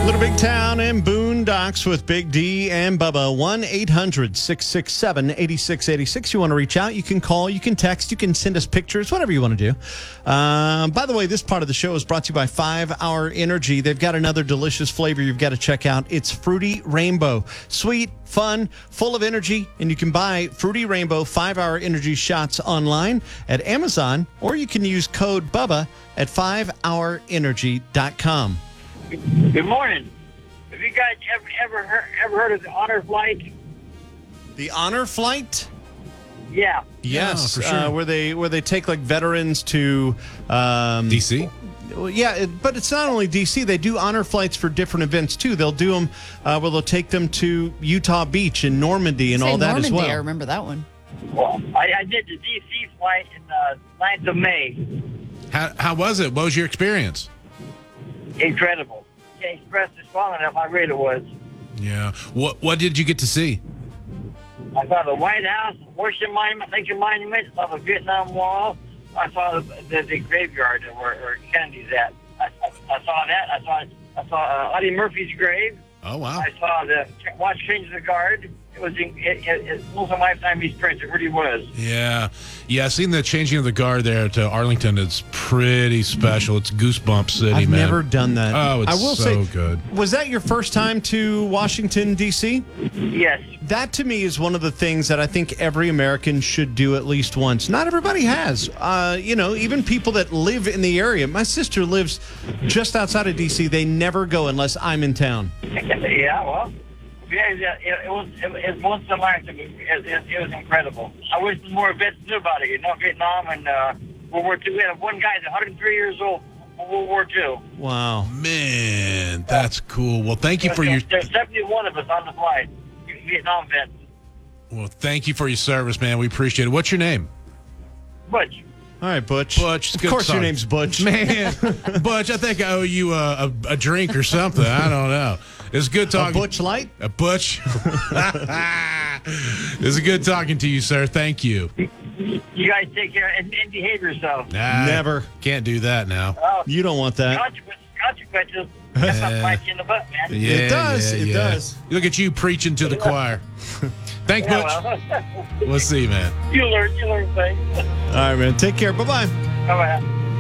Little Big Town and Boondocks with Big D and Bubba. 1-800-667-8686. You want to reach out, you can call, you can text, you can send us pictures, whatever you want to do. By the way, this part of the show is brought to you by 5 Hour Energy. They've got another delicious flavor you've got to check out. It's Fruity Rainbow. Sweet, fun, full of energy, and you can buy Fruity Rainbow 5 Hour Energy shots online at Amazon, or you can use code BUBBA at 5hourenergy.com. Good morning. Have you guys ever heard of the Honor Flight? The Honor Flight? Yeah. Yes, for sure. where they take like veterans to DC? Well, yeah, but it's not only DC. They do honor flights for different events too. They'll do them where they'll take them to Utah Beach and Normandy and all that Normandy, as well. I remember that one. Well, I did the DC flight in the 9th of May. How was it? What was your experience? Incredible. Can't express it strong enough how great it was. Yeah. What did you get to see? I saw the White House, Washington Monument, Lincoln Monument. I saw the Vietnam Wall. I saw the graveyard where Kennedy's at. I saw that. I saw Audie Murphy's grave. Oh, wow. I saw watch Change of the Guard. It was a lifetime experience. It really was. Yeah. Yeah, seeing the changing of the guard there to Arlington is pretty special. It's Goosebump City, I've man. never done that. Oh, it's I will so say, good. Was that your first time to Washington, D.C.? Yes. That, to me, is one of the things that I think every American should do at least once. Not everybody has. Even people that live in the area. My sister lives just outside of D.C. They never go unless I'm in town. Yeah, well, it was once in a lifetime. It was incredible. I wish more vets knew about it. Vietnam and World War II. We had one guy that's 103 years old from World War II. Wow. Man, that's cool. Well, thank you for your... There's 71 of us on the flight, Vietnam vets. Well, thank you for your service, man. We appreciate it. What's your name? Butch. All right, Butch. Butch. Of course your name's Butch. Man, Butch, I think I owe you a drink or something. I don't know. It's good talking. A Butch Light? A Butch. It's good talking to you, sir. Thank you. You guys take care and behave yourself. Never. Can't do that now. You don't want that. Consequences. That's not biting you in the butt, man. Yeah, It does. yeah, It yeah. does. Look at you preaching to the choir. Thanks, Butch. Well, We'll see, man. you learn things. All right, man. Take care. Bye-bye. All right.